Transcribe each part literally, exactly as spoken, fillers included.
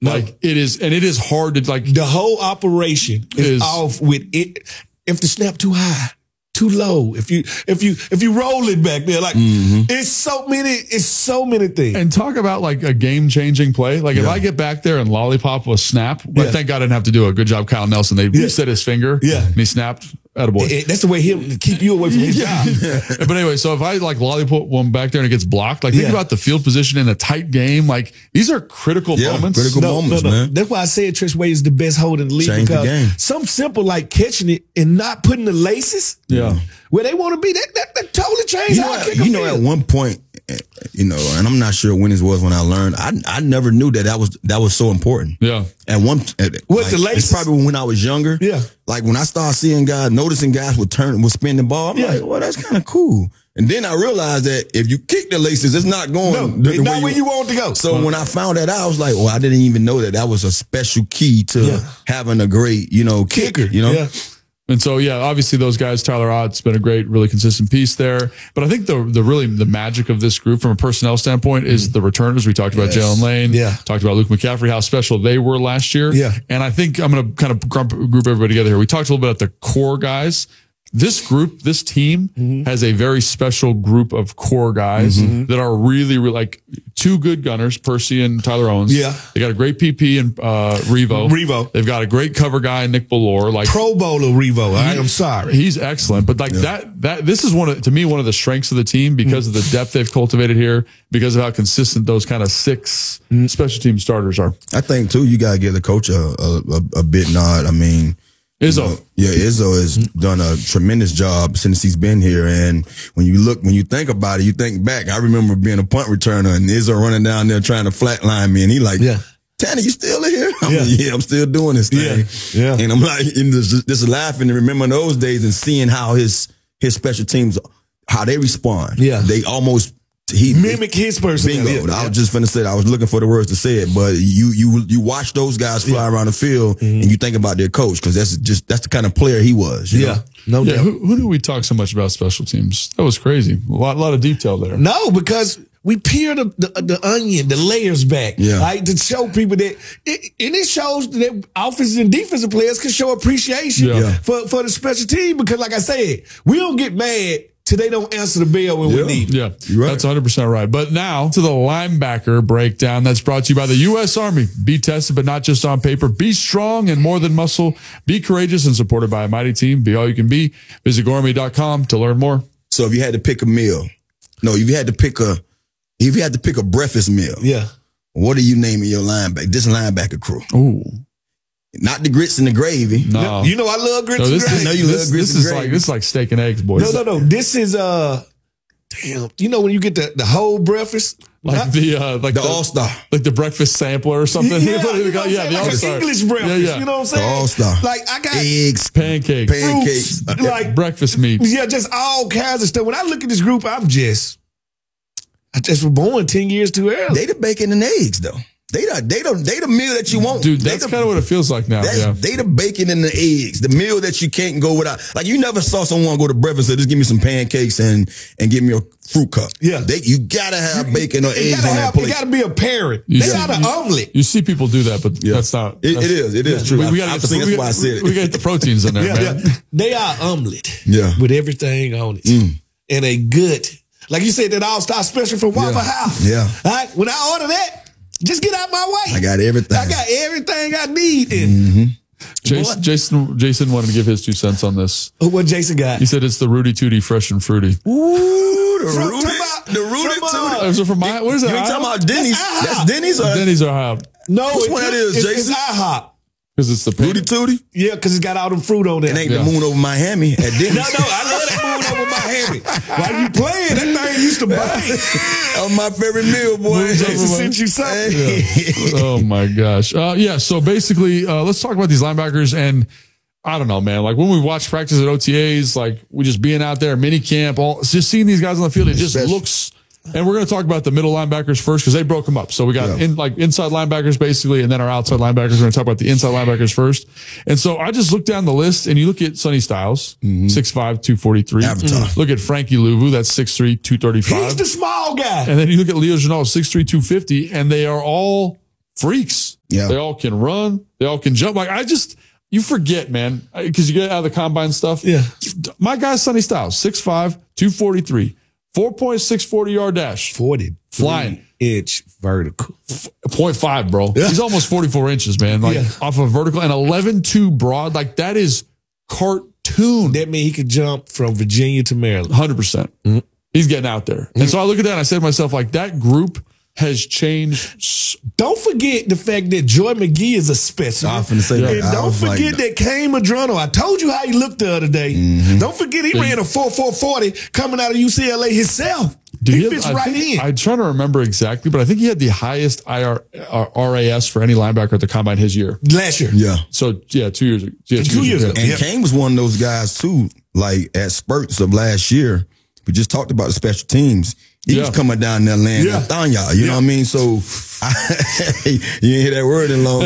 No. Like it is, and it is hard to like. The whole operation is, is off with it. If the snap too high, too low. If you if you if you roll it back there, like mm-hmm. it's so many, it's so many things. And talk about like a game changing play. Like if Yeah. I get back there and lollipop was snap, but Yeah. thank God I didn't have to do a good job, Kyle Nelson. They Yeah. reset his finger, Yeah. and he snapped. Attaboy. It- it- that's the way he'll keep you away from his job. But anyway, so if I like lollipop one back there and it gets blocked, like think Yeah. about the field position in a tight game. Like these are critical Yeah, moments. critical No, moments, no, no. man. That's why I said Trish Wade is the best hold in the league. Change the because game. some simple like catching it and not putting the laces Yeah. where they want to be. That, that, that totally changed You how know, I at, kick a you know, field. at one point, eh, you know, and I'm not sure when this was when I learned. I I never knew that that was that was so important. Yeah. At one, at, What, like, the laces? It's probably when I was younger. Yeah. Like when I started seeing guys, noticing guys would turn, would spin the ball. I'm Yeah. like, well, that's kind of cool. And then I realized that if you kick the laces, it's not going. No, the, it's the not way where you want it to go. So when I found that out, I was like, well, I didn't even know that that was a special key to Yeah. having a great, you know, kicker. You know. Yeah. And so, yeah, obviously those guys, Tyler Ott's been a great, really consistent piece there. But I think the the really the magic of this group from a personnel standpoint is the returners. We talked about Yes. Jalen Lane, Yeah. talked about Luke McCaffrey, how special they were last year. Yeah. And I think I'm going to kind of group, group everybody together here. We talked a little bit about the core guys. This group, this team Mm-hmm. has a very special group of core guys that are really, really like two good gunners, Percy and Tyler Owens. Yeah. They got a great P P and uh, Revo. Revo. They've got a great cover guy, Nick Ballore. Like Pro Bowler Revo. All right, I'm sorry. He's excellent, but like that, that this is one of, to me, one of the strengths of the team because of the depth they've cultivated here, because of how consistent those kind of six special team starters are. I think too, you gotta give the coach a a, a, a bit nod. I mean, Izzo. you know, yeah, Izzo has done a tremendous job since he's been here. And when you look, when you think about it, you think back. I remember being a punt returner and Izzo running down there trying to flatline me, and he like, Yeah. Tanner, you still here? I'm Yeah. like, yeah, I'm still doing this thing. Yeah. Yeah. And I'm like, and just, just laughing and remembering those days and seeing how his his special teams, how they respond. Yeah. They almost he Mimic his personality. Bingo. Yeah. I was just finna say that. I was looking for the words to say it, but you you you watch those guys fly around the field and you think about their coach because that's just that's the kind of player he was. You Yeah. know? No Yeah, doubt. who, who do we talk so much about special teams? That was crazy. A lot, lot of detail there. No, because we peel the, the the onion, the layers back, Yeah. right? To show people that, it, and it shows that offensive and defensive players can show appreciation Yeah. Yeah. for, for the special team. Because, like I said, we don't get mad till they don't answer the bell when Yeah. we need. Yeah, You're right. that's one hundred percent right. But now to the linebacker breakdown that's brought to you by the U S Army. Be tested, but not just on paper. Be strong and more than muscle. Be courageous and supported by a mighty team. Be all you can be. Visit go army dot com to learn more. So if you had to pick a meal, no, if you had to pick a if you had to pick a breakfast meal, Yeah. what are you naming your linebacker? This linebacker crew, Ooh, not the grits and the gravy. no. You know I love grits No, and this, gravy. is, know you this, love grits this and is gravy. like this is like steak and eggs, boys. No, no, no. This is uh, damn. You know when you get the, the whole breakfast, Like Not- the uh, like The the, All Star. like the breakfast sampler or something. yeah, What do you we know got? what I'm yeah, saying? the like All an Star. English breakfast. Yeah, yeah. You know what I'm saying? The All-Star. Like I got Eggs, Pancakes, pancakes. fruits, like breakfast meat. yeah, just all kinds of stuff. When I look at this group, I'm just, I just was born ten years too early. They the bacon and eggs though. They the they the they the meal that you want, Dude, They that's the- kind of what it feels like now. That's, Yeah. They the bacon and the eggs, the meal that you can't go without. Like you never saw someone go to breakfast and say, just give me some pancakes and and give me a fruit cup. Yeah. they you gotta have bacon or It eggs gotta on have, that it plate. gotta be a parent. You They see- got an omelet. You see people do that, but Yeah. that's not. It, that's, it is. It is true. We, we I- gotta I've get the, seen we, that's why I gotta- said it. we gotta get the proteins in there, Yeah, man. yeah. They are omelet. Yeah. With everything on it. Mm. And a good, like you said, that all-star special from Waffle Yeah. House. Yeah. All right. When I order that, just get out my way. I got everything. I got everything I need. And Mm-hmm. Jason, Jason, Jason wanted to give his two cents on this. what Jason got? He said it's the Rudy Tooty Fresh and Fruity. Ooh, the From- Rudy, from, uh, the Rudy from, uh, Tooty. Is it from my? What is You it? ain't talking about Denny's? That's That's, IHOP. Denny's or Denny's or high No, Which it's, one that is, it's, Jason? It's IHOP. because it's the Rudy Tooty? Yeah, because it's got all them fruit on there. It ain't Yeah. the moon over Miami at Denny's. No, no, I love that moon over Miami. While you playing, that thing used to bang. That was my favorite meal, boy. Jason sent you something. Oh my gosh. Uh, yeah. So basically, uh, let's talk about these linebackers. And I don't know, man. Like when we watch practice at O T As, like we just being out there, mini camp, all just seeing these guys on the field, it just Especially- looks. And we're going to talk about the middle linebackers first because they broke them up. So we got Yeah. in like inside linebackers basically, and then our outside linebackers. We're going to talk about the inside linebackers first. And so I just looked down the list, and you look at Sonny Styles, six five, two forty-three. Avatar. Look at Frankie Louvu, that's six three, two thirty-five. He's the small guy. And then you look at Leo Janot, six three, two fifty, and they are all freaks. Yeah. They all can run. They all can jump. Like I just, you forget, man, because you get out of the combine stuff. Yeah. My guy, Sonny Styles, six five, two forty-three, four point six forty yard dash. forty. Flying. Inch vertical. point five, bro. He's almost forty-four inches, man. Like Yeah. off of vertical and eleven two broad. Like that is cartoon. That means he could jump from Virginia to Maryland. one hundred percent. Mm-hmm. He's getting out there. And so I look at that and I say to myself, like that group has changed. s- Don't forget the fact that Joy McGee is a specimen. I was finna say that. And I don't was like- forget that Kane Madrono. I told you how he looked the other day. Mm-hmm. Don't forget he ran a four four forty coming out of U C L A himself. Dude, he had- fits I right think- in. I'm trying to remember exactly, but I think he had the highest I R, uh, R A S for any linebacker at the combine his year. Last year. Yeah. So yeah, two years ago. Yeah, Two years ago. And Yep. Kane was one of those guys too, like at spurts of last year. We just talked about the special teams. He Yeah. was coming down there laying Yeah. yeah. Thanya, you know what I mean? So I, you didn't hear that word in long.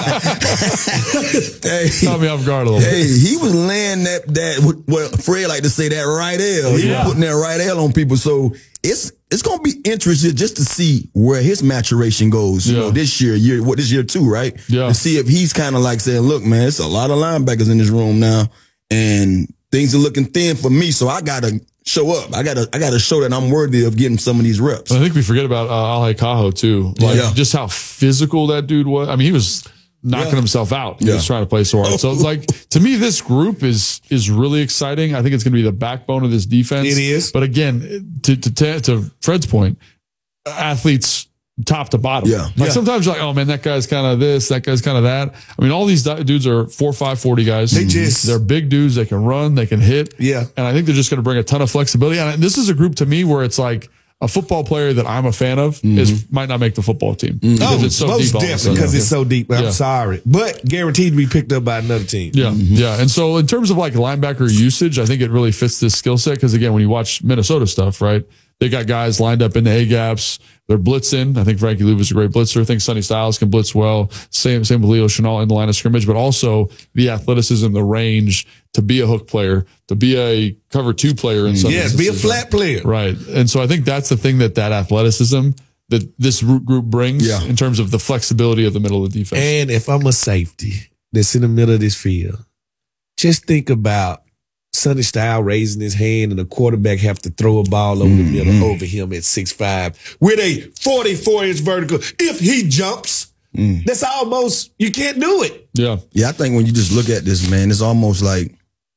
hey, Caught me off guard a little hey, bit. he was laying that that well, Fred like to say that right L. He Yeah. was putting that right L on people. So it's it's gonna be interesting just to see where his maturation goes. You Yeah. know, this year, year what this year too, right? Yeah. To see if he's kind of like saying, "Look, man, it's a lot of linebackers in this room now, and things are looking thin for me. So I gotta show up. I gotta I gotta show that I'm worthy of getting some of these reps." I think we forget about uh, Ale Cajo too. Like Yeah. just how physical that dude was. I mean, he was knocking Yeah. himself out. He Yeah. was trying to play so hard. So like to me, this group is is really exciting. I think it's going to be the backbone of this defense. It is. But again, to to to, to Fred's point, athletes top to bottom. Yeah. Like Yeah. sometimes you're like, oh man, that guy's kind of this, that guy's kind of that. I mean, all these dudes are four, five, forty guys. They just- they're big dudes. They can run. They can hit. Yeah. And I think they're just going to bring a ton of flexibility. And this is a group to me where it's like a football player that I'm a fan of is might not make the football team because Oh, it's so most deep. all of a definitely sudden. because it's so deep. I'm Yeah. sorry, but guaranteed to be picked up by another team. Yeah, yeah. And so in terms of like linebacker usage, I think it really fits this skill set because again, when you watch Minnesota stuff, right, they got guys lined up in the A gaps. They're blitzing. I think Frankie Louv is a great blitzer. I think Sonny Styles can blitz well. Same, same with Leo Chenal in the line of scrimmage, but also the athleticism, the range to be a hook player, to be a cover two player in some Yes, be a instances. flat player. Right. And so I think that's the thing that that athleticism that this root group brings Yeah. in terms of the flexibility of the middle of the defense. And if I'm a safety that's in the middle of this field, just think about Sonny Style raising his hand and the quarterback have to throw a ball over the middle over him at six five with a forty-four inch vertical. If he jumps, that's almost, you can't do it. yeah. Yeah, I think when you just look at this, man, it's almost like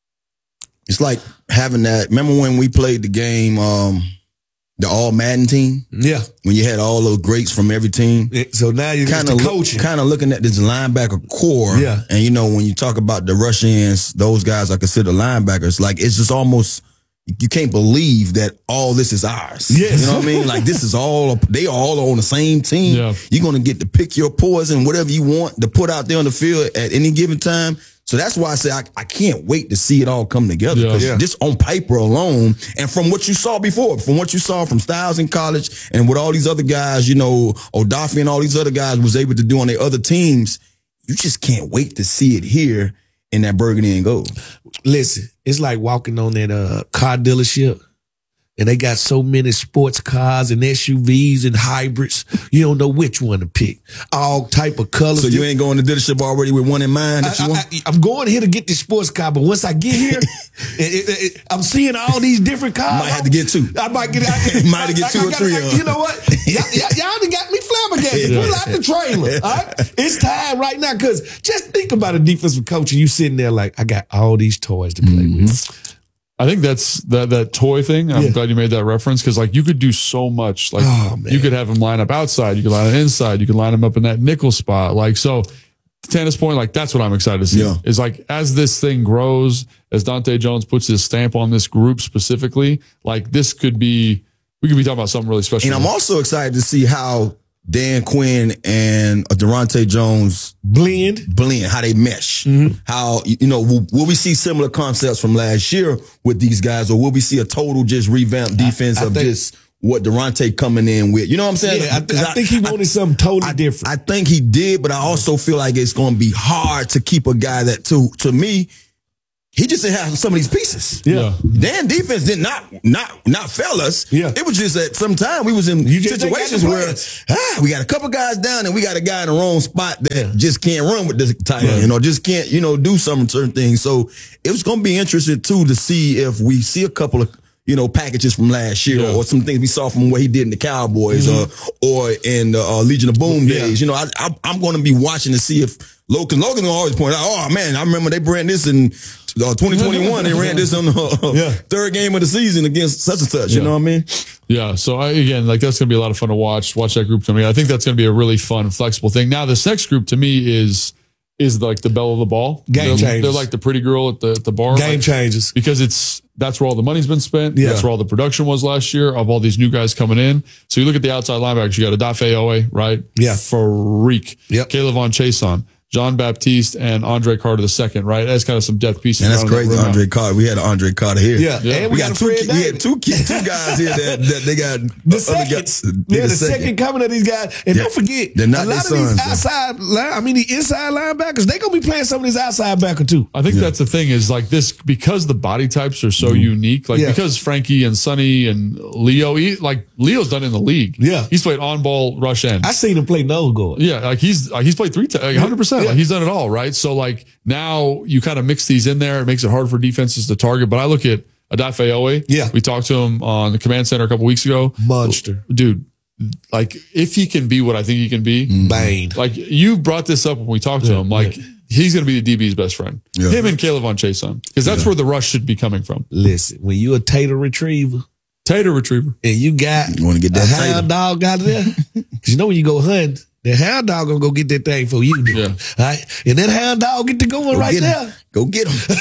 it's like having that. Remember when we played the game, um, the All Madden team, Yeah. when you had all those greats from every team. So now you're Kind kind of of coaching. kind of looking at this linebacker core, Yeah. And you know when you talk about the rush ends, those guys are considered linebackers. Like it's just almost you can't believe that all this is ours. Yes. You know what I mean? Like this is all they all are on the same team. Yeah. You're gonna get to pick your poison, whatever you want to put out there on the field at any given time. So that's why I say I, I can't wait to see it all come together. Yeah. Because Yeah. just on paper alone, and from what you saw before, from what you saw from Styles in college, and what all these other guys, you know, Odafe and all these other guys was able to do on their other teams, you just can't wait to see it here in that burgundy and gold. Listen, it's like walking on that uh, car dealership and they got so many sports cars and S U Vs and hybrids. You don't know which one to pick. All type of colors. So you ain't going to dealership already with one in mind that you I, want? I, I'm going here to get this sports car, but once I get here, it, it, it, I'm seeing all these different cars. Might have to get two. I might get. I, Might have to get two I, I, or I, three I, of them. You know what? Y'all, y'all, y'all done got me flabbergasted. Yeah. Pull out the trailer. All right, it's time right now because just think about a defensive coach and you sitting there like, I got all these toys to play Mm-hmm. with. I think that's that that toy thing. I'm Yeah. glad you made that reference because like you could do so much. Like Oh, man. you could have him line up outside, you could line him inside, you could line him up in that nickel spot. Like so, to Tanner's point, like that's what I'm excited to see. Yeah. Is like as this thing grows, as Dante Jones puts his stamp on this group specifically, like this could be we could be talking about something really special. And I'm also excited to see how Dan Quinn and Durante Jones Blend. blend, how they mesh. How, you know, will, will we see similar concepts from last year with these guys, or will we see a total just revamped defense I of think- just what Durante coming in with? You know what I'm saying? Yeah, I, th- Because I think he wanted something totally I, different. I think he did, but I also feel like it's going to be hard to keep a guy that, to to me, he just didn't have some of these pieces. Yeah. Dan defense did not not not fail us. Yeah. It was just that sometimes we was in You just ain't got situations the where players. ah, we got a couple guys down and we got a guy in the wrong spot that Yeah. just can't run with this tight end, you know, just can't, you know, do some certain things. So it was gonna be interesting too to see if we see a couple of you know, packages from last year Yeah. or some things we saw from what he did in the Cowboys Mm-hmm. uh, or in the uh, Legion of Boom Yeah. days. You know, I, I, I'm going to be watching to see if Logan, Logan will always point out, oh man, I remember they ran this in uh, twenty twenty-one. They ran this on the uh, Yeah. third game of the season against such and such. You Yeah. know what I mean? Yeah. So I, again, like that's going to be a lot of fun to watch, watch that group coming. I think that's going to be a really fun, flexible thing. Now, this next group to me is, is like the belle of the ball. Game they're, changers. they're like the pretty girl at the, at the bar. Game like, changes. because it's that's where all the money's been spent. Yeah. That's where all the production was last year of all these new guys coming in. So you look at the outside linebackers, you got Odafe Owe, right? Yeah. Freak. Yep. Caleb Von Chason, John Baptiste, and Andre Carter the second, right? That's kind of some depth pieces. And that's around that crazy. room. Andre Carter. We had an Andre Carter here. Yeah. Yeah. And We, we, got, got, two. Fred ki- We had Davis. two, ki- two guys here that, that they got The other second, guys- yeah, the the second. coming of these guys, and Yeah. don't forget, They're not a lot their of these sons, though. outside, line, I mean, the inside linebackers, they gonna be playing some of these outside backer too. I think that's the thing is like this because the body types are so unique. Like Yeah. because Frankie and Sonny and Leo, he, like Leo's done it in the league. Yeah. he's played on ball rush end. I seen him play nose guard. Yeah, like he's like he's played three times, like hundred percent. Yeah. Like he's done it all, right? So like now you kind of mix these in there. It makes it hard for defenses to target. But I look at Odafe Owe. Yeah. we talked to him on the command center a couple weeks ago. Monster. Dude, like if he can be what I think he can be, Bane. like you brought this up when we talked to him, like he's going to be the D B's best friend. Yeah. Him and Caleb Von Chason, because that's where the rush should be coming from. Listen, when you a tater retriever Tater retriever. and you got You wanna get that a tater. hound dog out of there, because you know when you go hunting, the hound dog gonna go get that thing for you. Yeah. All right? And that hound dog get to going Go right get there. him. Go get him.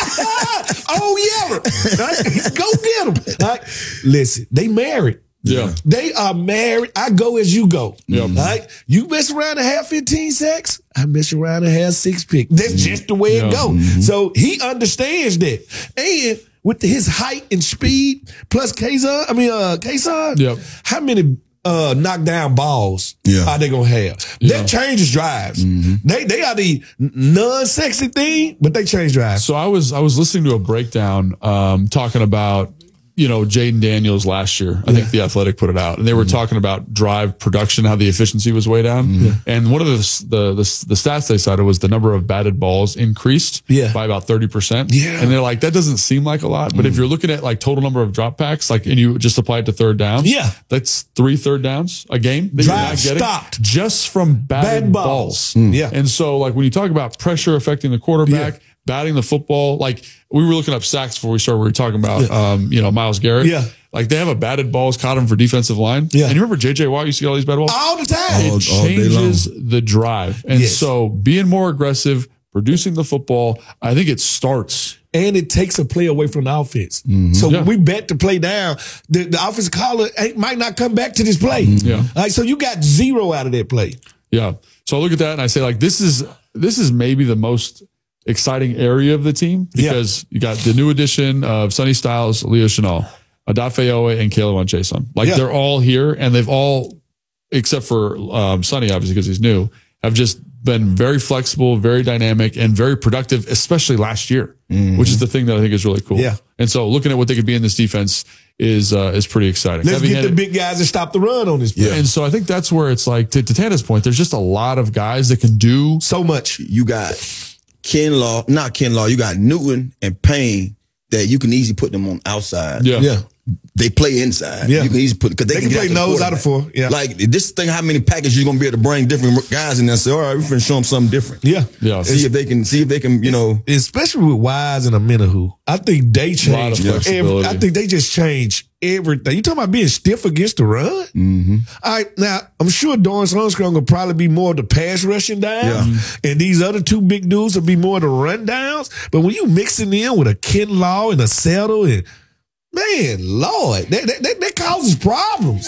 Oh, yeah. Right? Go get them. Right? Listen, they married. Yeah. They are married. I go as you go. Yep. All right? You mess around and have fifteen sacks, I mess around and have six picks. That's just the way Yeah. it goes. So he understands that. And with his height and speed, plus Kayson, I mean, uh, Kayson, Yep. how many uh, knockdown balls Yeah. are they going to have? Yeah. That changes drives. They they are the non-sexy thing, but they change drives. So I was I was listening to a breakdown um, talking about you know Jaden Daniels last year. I think the Athletic put it out, and they were talking about drive production, how the efficiency was way down. And one of the, the the the stats they cited was the number of batted balls increased Yeah. by about thirty percent. Yeah. And they're like that doesn't seem like a lot, but if you're looking at like total number of drop packs, like and you just apply it to third down, Yeah. that's three third downs a game that you're Drive not getting stopped. just from batted Bad balls. balls. Yeah. And so, like, when you talk about pressure affecting the quarterback, batting the football, like, we were looking up sacks before we started. We were talking about, um, you know, Miles Garrett. Yeah. Like, they have a batted balls caught him for defensive line. Yeah. And you remember J J Watt used to get all these batted balls? All the time. All- It all day changes the drive. And Yes. so, being more aggressive, producing the football, I think it starts. And it takes a play away from the offense. So Yeah. when we bet to play down, the, the offensive caller ain't, might not come back to this play. Yeah. All right, so you got zero out of that play. Yeah. So I look at that and I say, like, this is this is maybe the most exciting area of the team because you got the new addition of Sonny Styles, Leo Chenal, Odafe Owe, and Caleb Von Chason. Like Yeah. they're all here, and they've all, except for um, Sonny, obviously because he's new, have just been very flexible, very dynamic, and very productive, especially last year, which is the thing that I think is really cool. Yeah. And so looking at what they could be in this defense is uh, is pretty exciting. Let's get the Heavy-handed- big guys to stop the run on this play. And so I think that's where it's like, to, to Tanda's point, there's just a lot of guys that can do. So much. You got Kinlaw, not Kinlaw, you got Newton and Payne that you can easily put them on outside. Yeah. Yeah. They play inside. Yeah. You can easily put because they, They can, can get play after the nose out of quarterback. four. Yeah. Like this thing, how many packages you're gonna be able to bring different guys in there and say, all right, we're gonna show them something different. Yeah. Yeah. See if they can see if they can, you know. Especially with Wise and Amenahu. I think they lot of changed. flexibility. Every, I think they just changed everything. You talking about being stiff against the run? Mm-hmm. All right. Now, I'm sure Dorrance Armstrong will probably be more of the pass rushing down. Yeah. And these other two big dudes will be more of the run downs. But when you mixing in with a Kinlaw and a Settle and man, Lord, that, that, that, that causes problems.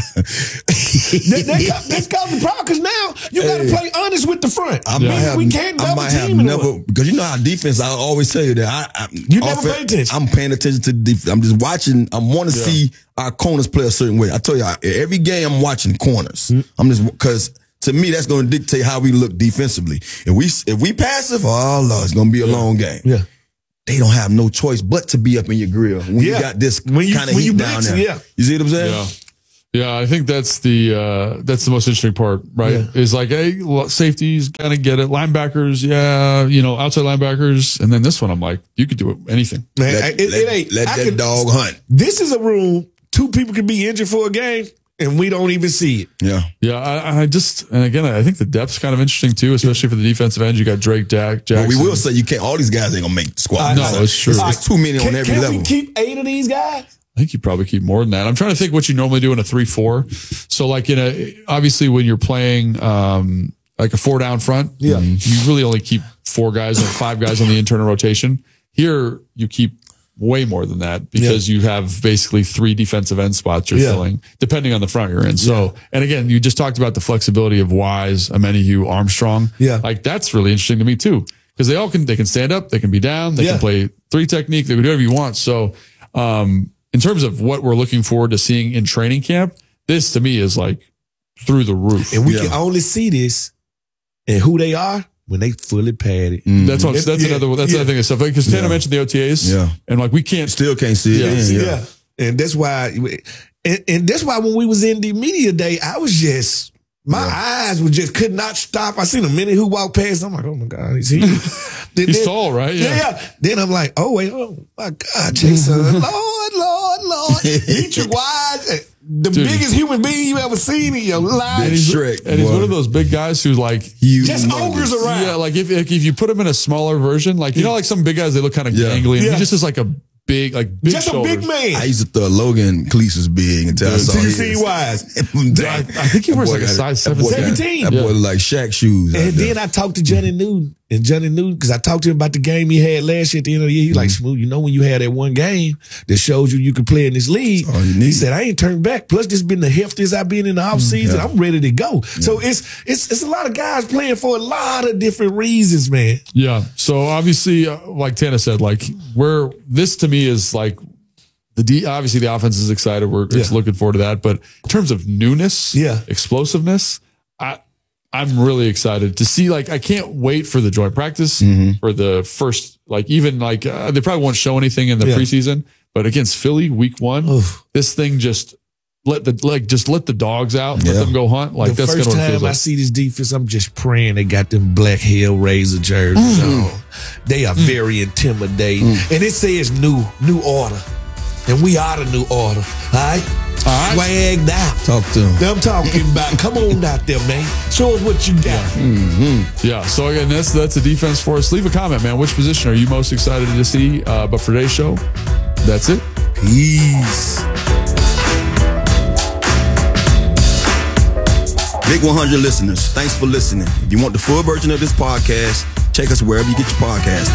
that, that, ca- that's causing problems because now you got to Hey. play honest with the front. I We- might have, we can't I double might have team anyone. never because you know how defense. I always tell you that I, I You never pay attention. I'm paying attention to the defense. I'm just watching. I want to see our corners play a certain way. I tell you, I, every game I'm watching corners. Mm-hmm. I'm just because to me that's going to dictate how we look defensively. If we if we passive, oh Lord, it's going to be a long game. Yeah. they don't have no choice but to be up in your grill when Yeah. you got this When you- kind of when heat you down blitzing, there. yeah. You see what I'm saying? Yeah. Yeah, I think that's the uh, that's the most interesting part, right? Yeah. Is like, hey, lo- safeties kind of get it, linebackers, yeah, you know, outside linebackers, and then this one, I'm like, you could do anything. Man, Let, I- it, let, it ain't. let I that can- dog hunt. This is a room two people can be injured for a game, and we don't even see it. Yeah. Yeah, I, I just and again, I think the depth's kind of interesting too, especially for the defensive end. You got Drake, Dak, Jackson. But we will say you can't. All these guys ain't gonna make the squad. No, it's true. It's, it's too many on Can, every can level. we keep eight of these guys? I think you probably keep more than that. I'm trying to think what you normally do in a three four. So like in a obviously when you're playing um like a four down front, Yeah. you really only keep four guys or five guys on the internal rotation. Here you keep way more than that because you have basically three defensive end spots you're Yeah. filling, depending on the front you're in. So, and again, you just talked about the flexibility of Wise, Amenahue, Armstrong. Yeah. Like that's really interesting to me too. Because they all can, they can stand up, they can be down, they Yeah. can play three technique, they can do whatever you want. So, um, in terms of what we're looking forward to seeing in training camp, this to me is like through the roof. And we Yeah. can only see this and who they are when they fully padded. That's what, that's Yeah. another, that's Yeah. another thing of stuff. Like, cause Tanner Yeah. mentioned the O T As. Yeah. And like, we can't, Still can't see it. Yeah. Yeah. See, yeah. yeah. And that's why, and, and that's why when we was in the media day, I was just, my eyes were just could not stop. I seen a minute who walked past. I'm like, oh my God, he's here. Then- he's then- tall, right? Yeah. yeah. Then I'm like, oh wait, oh my God, Jason, Lord, Lord, Lord, Dietrich Wise, the Dude. biggest human being you ever seen in your life. And he's, Shrek, and he's boy. one of those big guys who's like, Huge Just numbers. ogres around. yeah, like if, if if you put him in a smaller version, like you know, like some big guys, they look kind of Yeah. gangly, and Yeah. he just is like a big, like big Just a shoulders. big man. I used to thought Logan Cleese was big until I saw Till you his. see Wise. I, I think he wears like a size that boy got- seventeen. That boy look like Shaq shoes. out And there. then I talked to Johnny Newton. And Johnny Newton, because I talked to him about the game he had last year at the end of the year. He like, Smooth, you know, when you had that one game that shows you you can play in this league, all you he need. said, I ain't turned back. Plus, this been the heftiest I've been in the offseason. Yeah. I'm ready to go. So it's, it's, it's a lot of guys playing for a lot of different reasons, man. Yeah. So obviously, uh, like Tana said, like where this to me is like the D, obviously the offense is excited. We're it's Yeah. looking forward to that. But in terms of newness, Yeah. explosiveness, I I'm really excited to see. Like I can't wait for the joint practice Mm-hmm. for the first. Like even like uh, they probably won't show anything in the Yeah. preseason, but against Philly week one, Oof. this thing just let the like just let the dogs out, let Yeah. them go hunt. Like the that's first kind of what it feels time I like. see this defense, I'm just praying they got them black Hellraiser jerseys Mm. on. They are very intimidating. And it says new, new order. And we are the new order. All right? All right. Swagged out. Talk to him. I'm talking about. Come on out there, man. Show us what you got. Yeah. So again, that's that's the defense for us. Leave a comment, man. Which position are you most excited to see? Uh, but for today's show, that's it. Peace. Big one hundred listeners, thanks for listening. If you want the full version of this podcast, check us wherever you get your podcast.